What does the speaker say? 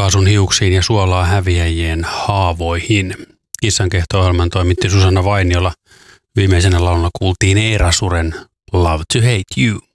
biokaasun hiuksiin ja suolaa häviäjien haavoihin. Kissankehto-ohjelman toimitti Susanna Vainiola. Viimeisenä laululla kuultiin Eera Suren Love to Hate You.